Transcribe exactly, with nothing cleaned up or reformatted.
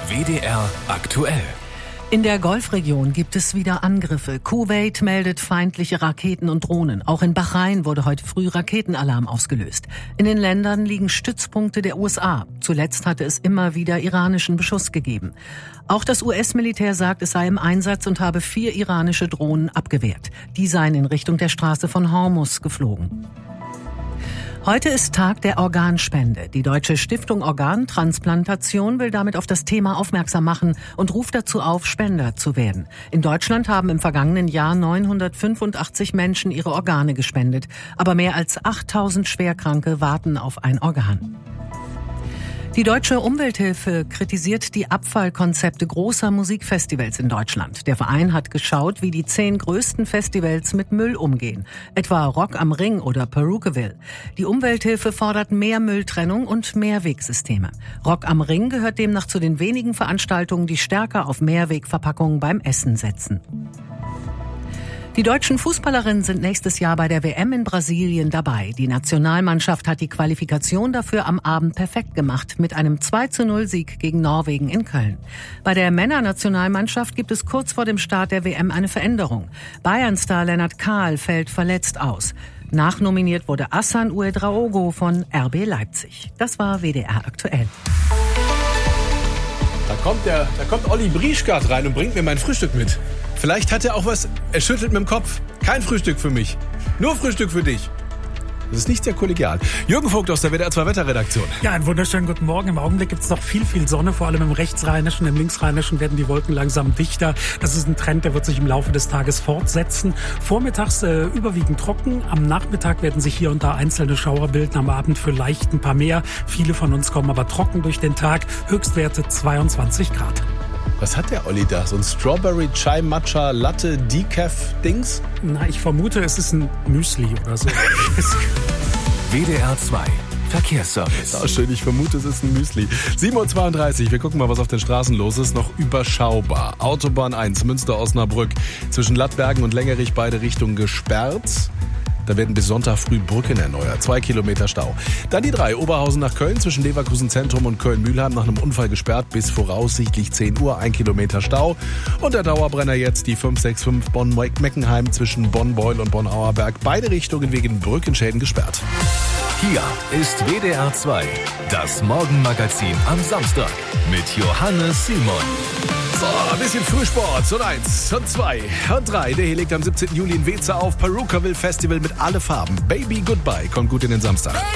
W D R aktuell. In der Golfregion gibt es wieder Angriffe. Kuwait meldet feindliche Raketen und Drohnen. Auch in Bahrain wurde heute früh Raketenalarm ausgelöst. In den Ländern liegen Stützpunkte der U S A. Zuletzt hatte es immer wieder iranischen Beschuss gegeben. Auch das U S-Militär sagt, es sei im Einsatz und habe vier iranische Drohnen abgewehrt. Die seien in Richtung der Straße von Hormuz geflogen. Heute ist Tag der Organspende. Die Deutsche Stiftung Organtransplantation will damit auf das Thema aufmerksam machen und ruft dazu auf, Spender zu werden. In Deutschland haben im vergangenen Jahr neunhundertfünfundachtzig Menschen ihre Organe gespendet. Aber mehr als achttausend Schwerkranke warten auf ein Organ. Die Deutsche Umwelthilfe kritisiert die Abfallkonzepte großer Musikfestivals in Deutschland. Der Verein hat geschaut, wie die zehn größten Festivals mit Müll umgehen, etwa Rock am Ring oder Perukaville. Die Umwelthilfe fordert mehr Mülltrennung und Mehrwegsysteme. Rock am Ring gehört demnach zu den wenigen Veranstaltungen, die stärker auf Mehrwegverpackungen beim Essen setzen. Die deutschen Fußballerinnen sind nächstes Jahr bei der W M in Brasilien dabei. Die Nationalmannschaft hat die Qualifikation dafür am Abend perfekt gemacht mit einem zwei zu null Sieg gegen Norwegen in Köln. Bei der Männernationalmannschaft gibt es kurz vor dem Start der W M eine Veränderung. Bayern-Star Lennart Kahl fällt verletzt aus. Nachnominiert wurde Hassan Ouedraogo von R B Leipzig. Das war W D R aktuell. Da kommt der, da kommt Olli Brieschgart rein und bringt mir mein Frühstück mit. Vielleicht hat er auch was, er schüttelt mit dem Kopf. Kein Frühstück für mich, nur Frühstück für dich. Das ist nicht sehr kollegial. Jürgen Vogt aus der W D R zwei Wetterredaktion. Ja, einen wunderschönen guten Morgen. Im Augenblick gibt es noch viel, viel Sonne. Vor allem im Rechtsrheinischen, im Linksrheinischen werden die Wolken langsam dichter. Das ist ein Trend, der wird sich im Laufe des Tages fortsetzen. Vormittags äh, überwiegend trocken. Am Nachmittag werden sich hier und da einzelne Schauer bilden. Am Abend vielleicht ein paar mehr. Viele von uns kommen aber trocken durch den Tag. Höchstwerte zweiundzwanzig Grad. Was hat der Olli da? So ein Strawberry Chai Matcha Latte Decaf Dings? Na, ich vermute, es ist ein Müsli oder so. W D R zwei Verkehrsservice. Ja, schön, ich vermute, es ist ein Müsli. sieben Uhr zweiunddreißig, wir gucken mal, was auf den Straßen los ist. Noch überschaubar. Autobahn eins, Münster-Osnabrück. Zwischen Lattbergen und Längerich beide Richtungen gesperrt. Da werden bis Sonntag früh Brücken erneuert. Zwei Kilometer Stau. Dann die drei, Oberhausen nach Köln, zwischen Leverkusen Zentrum und Köln-Mühlheim nach einem Unfall gesperrt bis voraussichtlich zehn Uhr, ein Kilometer Stau. Und der Dauerbrenner jetzt die fünf sechs fünf Bonn-Meckenheim zwischen Bonn-Beul und Bonn-Auerberg. Beide Richtungen wegen Brückenschäden gesperrt. Hier ist W D R zwei, das Morgenmagazin am Samstag mit Johannes Simon. So, ein bisschen Frühsport. Und eins, und zwei, und drei. Der hier legt am siebzehnten Juli in Weeze auf. Perukaville Festival mit alle Farben. Baby Goodbye kommt gut in den Samstag.